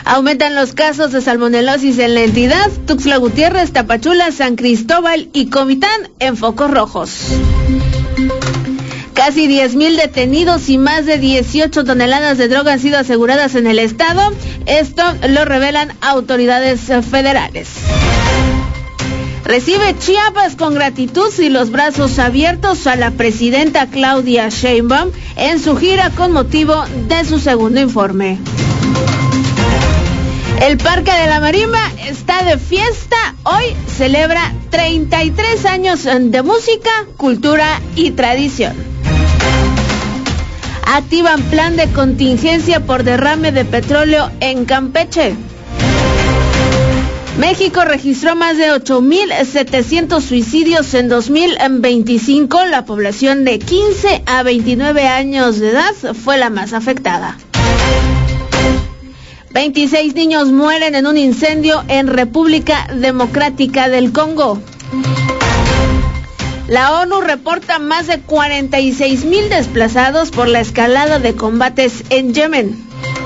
Aumentan los casos de salmonelosis en la entidad. Tuxtla Gutiérrez, Tapachula, San Cristóbal y Comitán en focos rojos. Casi 10,000 detenidos y más de 18 toneladas de droga han sido aseguradas en el estado. Esto lo revelan autoridades federales. Recibe Chiapas con gratitud y los brazos abiertos a la presidenta Claudia Sheinbaum en su gira con motivo de su segundo informe. El Parque de la Marimba está de fiesta. Hoy celebra 33 años de música, cultura y tradición. Activan plan de contingencia por derrame de petróleo en Campeche. México registró más de 8,700 suicidios en 2025. La población de 15 a 29 años de edad fue la más afectada. 26 niños mueren en un incendio en República Democrática del Congo. La ONU reporta más de 46,000 desplazados por la escalada de combates en Yemen.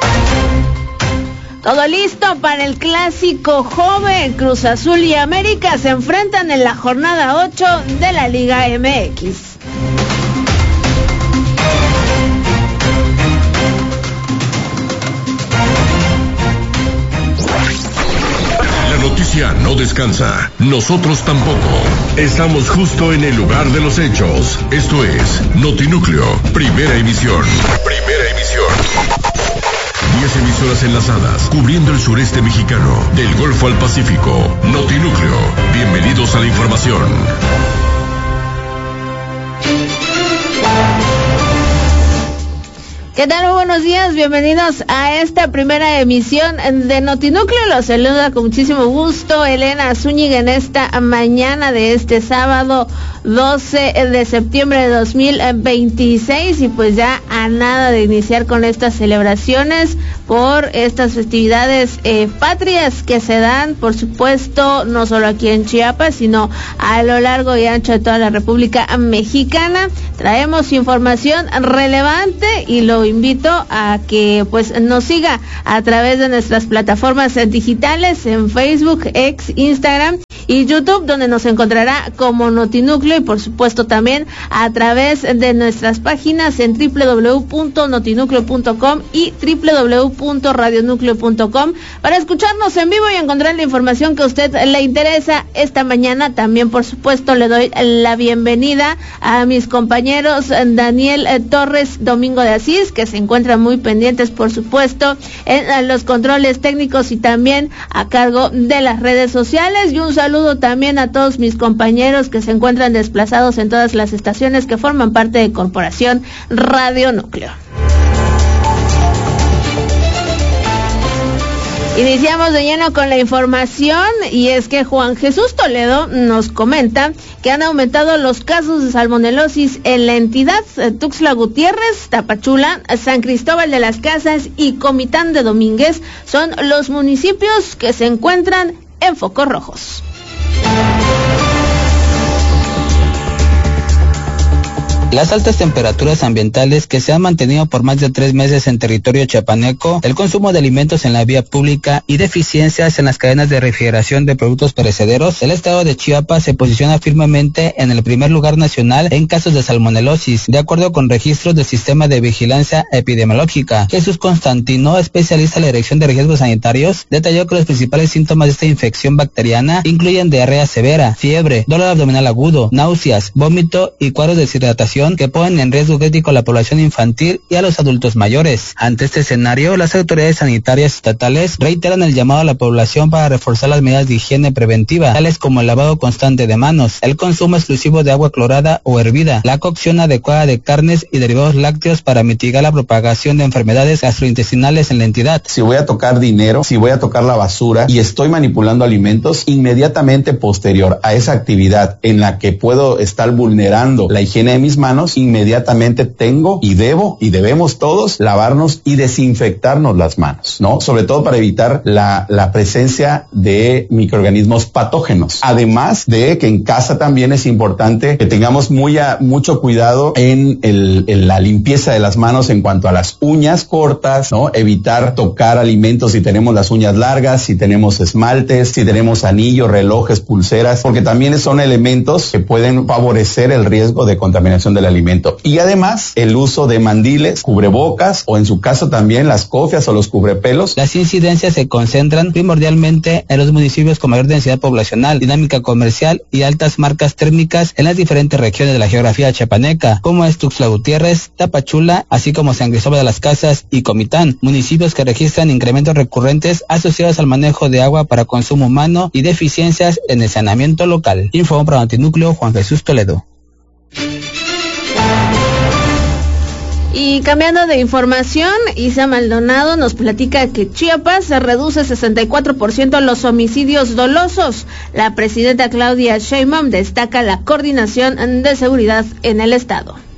Todo listo para el clásico joven. Cruz Azul y América se enfrentan en la jornada 8 de la Liga MX. La noticia no descansa, nosotros tampoco. Estamos justo en el lugar de los hechos. Esto es Notinúcleo, primera emisión. 10 emisoras enlazadas, cubriendo el sureste mexicano, del Golfo al Pacífico. Notinúcleo, bienvenidos a la información. ¿Qué tal? Muy buenos días, bienvenidos a esta primera emisión de Notinúcleo. Los saluda con muchísimo gusto Elena Zúñiga en esta mañana de este sábado 12 de septiembre de 2026, y pues ya a nada de iniciar con estas celebraciones por estas festividades patrias que se dan, por supuesto, no solo aquí en Chiapas, sino a lo largo y ancho de toda la República Mexicana. Traemos información relevante y lo invito a que pues nos siga a través de nuestras plataformas digitales en Facebook, X, Instagram y YouTube, donde nos encontrará como Notinúcleo, y por supuesto también a través de nuestras páginas en www.notinúcleo.com y www.radionucleo.com para escucharnos en vivo y encontrar la información que a usted le interesa esta mañana. También, por supuesto, le doy la bienvenida a mis compañeros Daniel Torres, Domingo de Asís, que se encuentran muy pendientes, por supuesto, en los controles técnicos y también a cargo de las redes sociales. Y un saludo también a todos mis compañeros que se encuentran desplazados en todas las estaciones que forman parte de Corporación Radio Núcleo. Iniciamos de lleno con la información, y es que Juan Jesús Toledo nos comenta que han aumentado los casos de salmonelosis en la entidad. Tuxtla Gutiérrez, Tapachula, San Cristóbal de las Casas y Comitán de Domínguez son los municipios que se encuentran en focos rojos. Las altas temperaturas ambientales que se han mantenido por más de 3 meses en territorio chiapaneco, el consumo de alimentos en la vía pública y deficiencias en las cadenas de refrigeración de productos perecederos, el estado de Chiapas se posiciona firmemente en el primer lugar nacional en casos de salmonelosis, de acuerdo con registros del Sistema de Vigilancia Epidemiológica. Jesús Constantino, especialista en la Dirección de Riesgos Sanitarios, detalló que los principales síntomas de esta infección bacteriana incluyen diarrea severa, fiebre, dolor abdominal agudo, náuseas, vómito y cuadros de deshidratación que ponen en riesgo crítico a la población infantil y a los adultos mayores. Ante este escenario, las autoridades sanitarias estatales reiteran el llamado a la población para reforzar las medidas de higiene preventiva, tales como el lavado constante de manos, el consumo exclusivo de agua clorada o hervida, la cocción adecuada de carnes y derivados lácteos para mitigar la propagación de enfermedades gastrointestinales en la entidad. Si voy a tocar dinero, si voy a tocar la basura y estoy manipulando alimentos, inmediatamente posterior a esa actividad en la que puedo estar vulnerando la higiene de mis manos, manos, inmediatamente tengo y debemos todos lavarnos y desinfectarnos las manos, ¿no? Sobre todo para evitar la presencia de microorganismos patógenos. Además de que en casa también es importante que tengamos mucho cuidado en la limpieza de las manos en cuanto a las uñas cortas, ¿no? Evitar tocar alimentos si tenemos las uñas largas, si tenemos esmaltes, si tenemos anillos, relojes, pulseras, porque también son elementos que pueden favorecer el riesgo de contaminación del alimento. Y además, el uso de mandiles, cubrebocas o en su caso también las cofias o los cubrepelos. Las incidencias se concentran primordialmente en los municipios con mayor densidad poblacional, dinámica comercial y altas marcas térmicas en las diferentes regiones de la geografía chiapaneca, como es Tuxtla Gutiérrez, Tapachula, así como San Cristóbal de las Casas y Comitán, municipios que registran incrementos recurrentes asociados al manejo de agua para consumo humano y deficiencias en el saneamiento local. Informó para Notinúcleo Juan Jesús Toledo. Y cambiando de información, Isa Maldonado nos platica que Chiapas se reduce 64% los homicidios dolosos. La presidenta Claudia Sheinbaum destaca la coordinación de seguridad en el estado.